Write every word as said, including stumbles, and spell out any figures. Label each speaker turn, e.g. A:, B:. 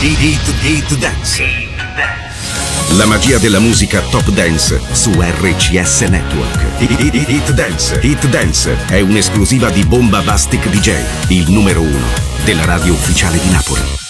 A: Hit, Hit Dance. La magia della musica Top Dance su R C S Network. Hit, Hit Dance. Hit Dance è un'esclusiva di Bomba Bastic D J, il numero uno della radio ufficiale di Napoli.